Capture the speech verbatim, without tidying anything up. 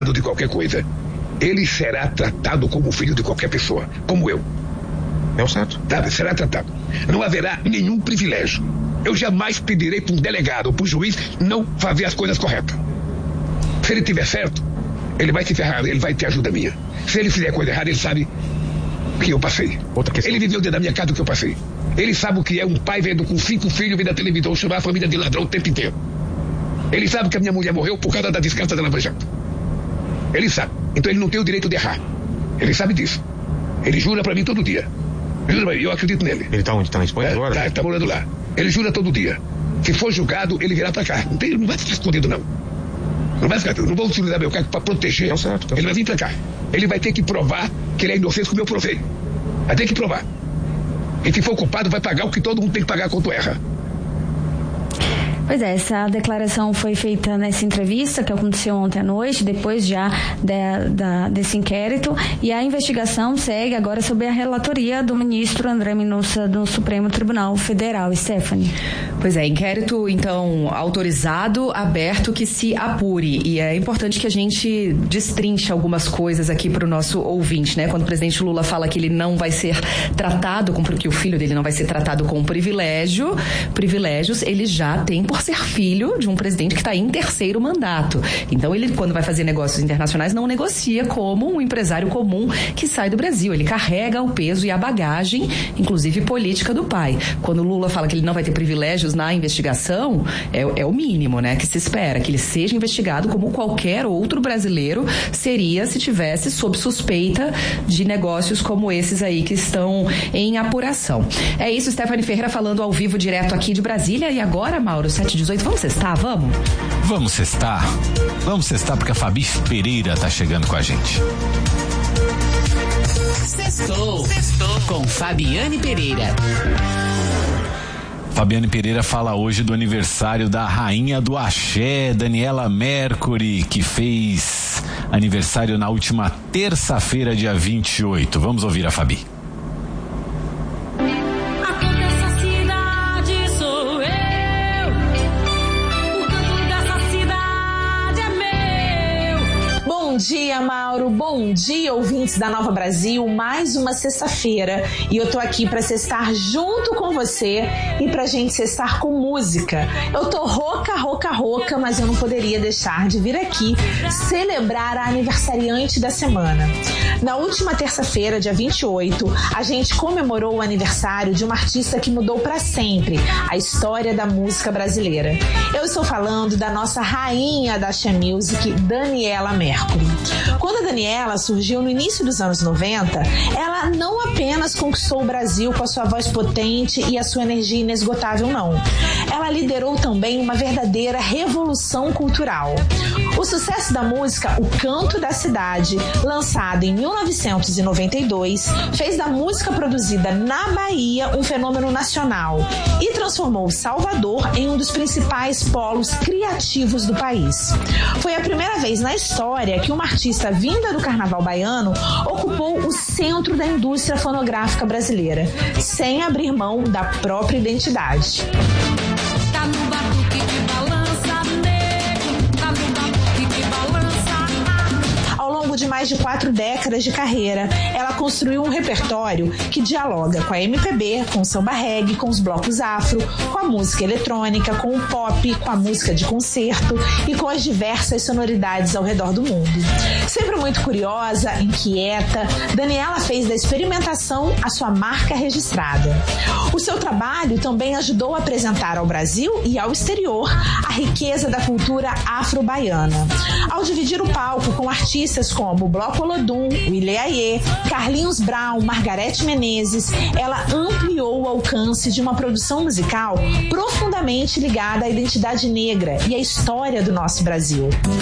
de qualquer coisa, ele será tratado como filho de qualquer pessoa, como eu. É o certo. Tá, será tratado. Não haverá nenhum privilégio. Eu jamais pedirei para um delegado ou para um juiz não fazer as coisas corretas. Se ele tiver certo, ele vai se ferrar, ele vai ter ajuda minha. Se ele fizer coisa errada, ele sabe que eu passei. Outra questão. Ele viveu dentro da minha casa o que eu passei. Ele sabe o que é um pai vendo com cinco filhos, vendo a televisão, chamar a família de ladrão o tempo inteiro. Ele sabe que a minha mulher morreu por causa da descarta da Lava Jato. Ele sabe. Então ele não tem o direito de errar. Ele sabe disso. Ele jura pra mim todo dia. Jura pra mim, eu acredito nele. Ele tá onde? Tá na Espanha é, agora? Tá, ele tá morando lá. Ele jura todo dia. Se for julgado, ele virá pra cá. Não, tem, não vai ficar escondido, não. Não vai ficar, não vou utilizar meu cargo pra proteger. Tá certo, tá ele certo. vai vir pra cá. Ele vai ter que provar que ele é inocente como eu provei. Vai ter que provar. E se for culpado, vai pagar o que todo mundo tem que pagar quando erra. Pois é, essa declaração foi feita nessa entrevista que aconteceu ontem à noite, depois já de, da, desse inquérito, e a investigação segue agora sob a relatoria do ministro André Mendonça do Supremo Tribunal Federal. Stephanie. Pois é, inquérito então autorizado, aberto, que se apure, e é importante que a gente destrinche algumas coisas aqui para o nosso ouvinte, né? Quando o presidente Lula fala que ele não vai ser tratado com, que o filho dele não vai ser tratado com privilégio, privilégios, ele já tem por ser filho de um presidente que está em terceiro mandato. Então ele, quando vai fazer negócios internacionais, não negocia como um empresário comum que sai do Brasil. Ele carrega o peso e a bagagem, inclusive política, do pai. Quando o Lula fala que ele não vai ter privilégios na investigação, é, é o mínimo, né, que se espera, que ele seja investigado como qualquer outro brasileiro seria se tivesse sob suspeita de negócios como esses aí que estão em apuração. É isso, Stephanie Ferreira falando ao vivo direto aqui de Brasília. E agora, Mauro, sete e dezoito, vamos sextar, vamos? Vamos sextar. Vamos sextar porque a Fabi Pereira tá chegando com a gente. Sextou. Sextou com Fabiane Pereira. Fabiane Pereira fala hoje do aniversário da rainha do axé, Daniela Mercury, que fez aniversário na última terça-feira, dia vinte e oito. Vamos ouvir a Fabi. Bom dia, Mauro. Bom dia, ouvintes da Nova Brasil. Mais uma sexta-feira e eu tô aqui pra sextar junto com você e pra gente sextar com música. Eu tô rouca, rouca, rouca, mas eu não poderia deixar de vir aqui celebrar a aniversariante da semana. Na última terça-feira, dia vinte e oito, a gente comemorou o aniversário de uma artista que mudou pra sempre a história da música brasileira. Eu estou falando da nossa rainha da Axé Music, Daniela Mercury. Quando a Daniela surgiu no início dos anos noventa, ela não apenas conquistou o Brasil com a sua voz potente e a sua energia inesgotável, não. Ela liderou também uma verdadeira revolução cultural. O sucesso da música O Canto da Cidade, lançado em mil novecentos e noventa e dois, fez da música produzida na Bahia um fenômeno nacional e transformou Salvador em um dos principais polos criativos do país. Foi a primeira vez na história que uma artista vinda do carnaval baiano ocupou o centro da indústria fonográfica brasileira, sem abrir mão da própria identidade. Tá no batuque que balança, nego, tá no batuque que balança. Ao longo de mais de quatro décadas de carreira, ela construiu um repertório que dialoga com a M P B, com o samba reggae, com os blocos afro, com a música eletrônica, com o pop, com a música de concerto e com as diversas sonoridades ao redor do mundo. Sempre muito curiosa, inquieta, Daniela fez da experimentação a sua marca registrada. O seu trabalho também ajudou a apresentar ao Brasil e ao exterior a riqueza da cultura afro-baiana. Ao dividir o palco com artistas como Bloco Olodum, Willie Aie, Carlinhos Brown, Margareth Menezes, ela ampliou o alcance de uma produção musical profundamente ligada à identidade negra e à história do nosso Brasil.